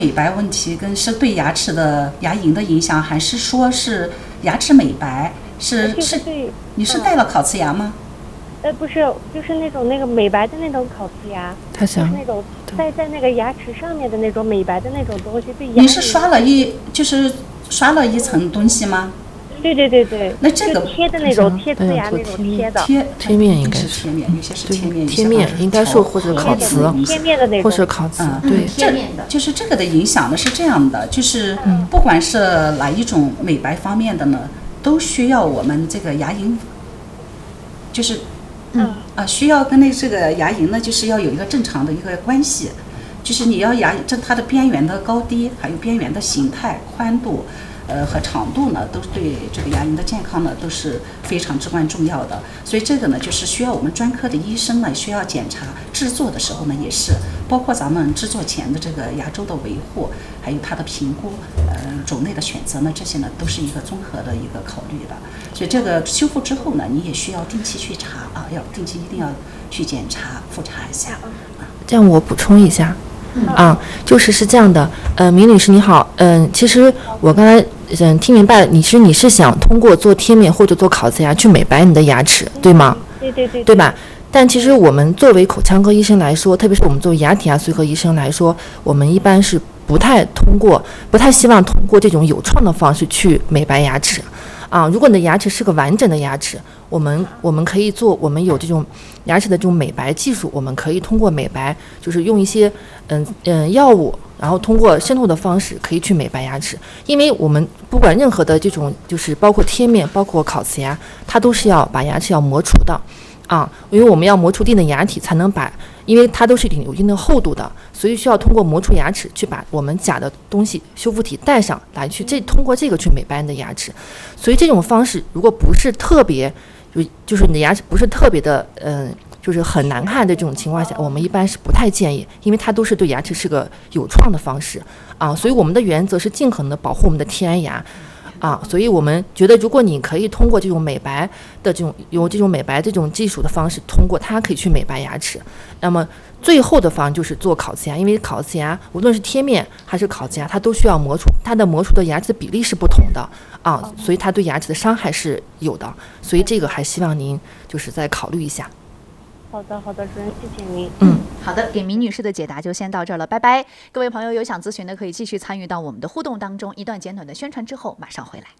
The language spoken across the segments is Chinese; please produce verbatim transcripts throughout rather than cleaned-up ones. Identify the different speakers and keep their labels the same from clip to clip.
Speaker 1: 美白问题跟是对牙齿的牙龈的影响，还是说是牙齿美白？是是，你是戴了烤瓷牙吗？
Speaker 2: 呃，不是，就是那种那个美白的那种烤瓷牙，
Speaker 3: 他想
Speaker 2: 就是那种戴在那个牙齿上面的那种美白的那种东西，对牙。
Speaker 1: 你是刷了一就是刷了一层东西吗？
Speaker 2: 对对对对。
Speaker 1: 那这个
Speaker 2: 贴的那种贴瓷牙那种贴的。
Speaker 1: 贴
Speaker 3: 贴面应该
Speaker 1: 是贴面，有些是贴面，
Speaker 3: 贴面应该是或者烤瓷，
Speaker 2: 贴面的那种，
Speaker 3: 或者烤瓷。对，
Speaker 1: 这就是这个的影响呢是这样的，就是不管是哪一种美白方面的呢，都需要我们这个牙龈，就是。嗯啊，需要跟那这个牙龈呢，就是要有一个正常的一个关系，就是你要牙这它的边缘的高低，还有边缘的形态、宽度，呃和长度呢，都对这个牙龈的健康呢都是非常至关重要的。所以这个呢，就是需要我们专科的医生呢需要检查，制作的时候呢也是，包括咱们制作前的这个牙周的维护，还有它的评估，呃种类的选择呢，这些呢都是一个综合的一个考虑的。所以这个修复之后呢，你也需要定期去查啊，要定期一定要去检查复查一下。
Speaker 3: 这样我补充一下，啊，就是是这样的，呃，明女士你好，嗯、呃，其实我刚才嗯听明白了，你是你是想通过做贴面或者做烤瓷牙去美白你的牙齿，对吗？
Speaker 2: 对对对，
Speaker 3: 对吧？但其实我们作为口腔科医生来说，特别是我们作为牙体牙髓科医生来说，我们一般是不太通过，不太希望通过这种有创的方式去美白牙齿。啊，如果你的牙齿是个完整的牙齿，我们我们可以做，我们有这种牙齿的这种美白技术，我们可以通过美白，就是用一些嗯嗯药物，然后通过渗透的方式可以去美白牙齿。因为我们不管任何的这种，就是包括贴面，包括烤瓷牙，它都是要把牙齿要磨除的。啊，因为我们要磨除一定的牙体才能把，因为它都是有一定的厚度的，所以需要通过磨除牙齿去把我们假的东西修复体带上来，去这通过这个去美白你的牙齿。所以这种方式如果不是特别，就就是你的牙齿不是特别的，嗯、呃，就是很难看的这种情况下，我们一般是不太建议，因为它都是对牙齿是个有创的方式啊。所以我们的原则是尽可能的保护我们的天然牙。啊，所以我们觉得，如果你可以通过这种美白的这种有这种美白这种技术的方式，通过它可以去美白牙齿。那么最后的方案就是做烤瓷牙，因为烤瓷牙无论是贴面还是烤瓷牙，它都需要磨除，它的磨除的牙齿比例是不同的啊，所以它对牙齿的伤害是有的。所以这个还希望您就是再考虑一下。
Speaker 2: 好的，好的，主任，谢谢您。
Speaker 3: 嗯，
Speaker 4: 好的，给明女士的解答就先到这儿了，拜拜。各位朋友有想咨询的，可以继续参与到我们的互动当中。一段简短的宣传之后，马上回来。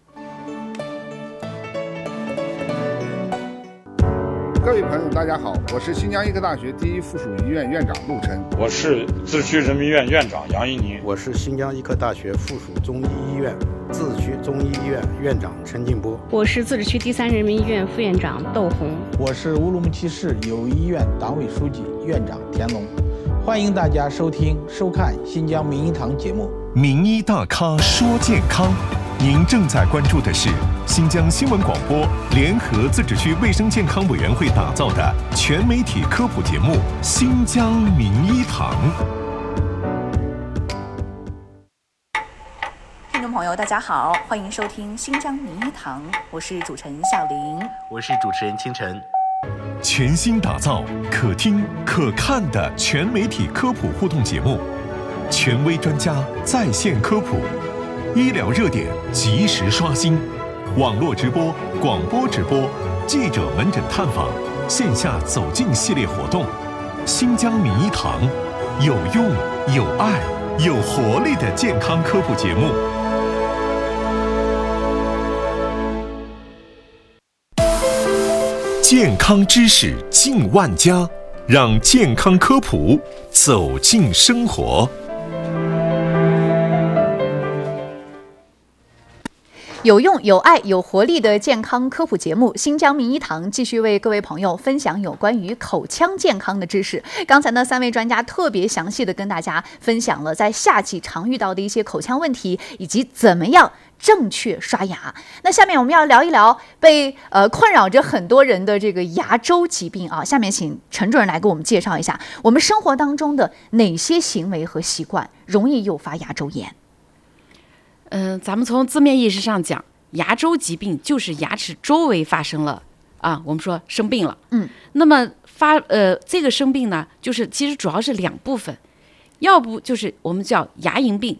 Speaker 5: 各位朋友，大家好，我是新疆医科大学第一附属医院院长陆琛。
Speaker 6: 我是自治区人民医院院长杨一宁。
Speaker 7: 我是新疆医科大学附属中医医院自治区中医医院院长陈进波。
Speaker 8: 我是自治区第三人民医院副院长窦红。
Speaker 9: 我是乌鲁木齐市友谊医院党委书记院长田龙。欢迎大家收听收看新疆名医堂节目。
Speaker 10: 名医大咖说健康，您正在关注的是新疆新闻广播联合自治区卫生健康委员会打造的全媒体科普节目《新疆名医堂》。
Speaker 4: 听众朋友，大家好，欢迎收听《新疆名医堂》，我是主持人小玲，
Speaker 11: 我是主持人清晨。
Speaker 10: 全新打造可听可看的全媒体科普互动节目，权威专家在线科普，医疗热点及时刷新，网络直播、广播直播、记者门诊探访、线下走进系列活动。新疆名医堂，有用、有爱、有活力的健康科普节目。健康知识进万家，让健康科普走进生活。
Speaker 4: 有用、有爱、有活力的健康科普节目《新疆名医堂》继续为各位朋友分享有关于口腔健康的知识。刚才呢，三位专家特别详细的跟大家分享了在夏季常遇到的一些口腔问题，以及怎么样正确刷牙。那下面我们要聊一聊被呃困扰着很多人的这个牙周疾病啊。下面请陈主任来给我们介绍一下，我们生活当中的哪些行为和习惯容易诱发牙周炎？
Speaker 12: 嗯、呃，咱们从字面意识上讲，牙周疾病就是牙齿周围发生了啊，我们说生病了。
Speaker 4: 嗯，
Speaker 12: 那么发呃这个生病呢，就是其实主要是两部分，要不就是我们叫牙龈病，